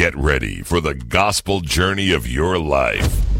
Get ready for the gospel journey of your life.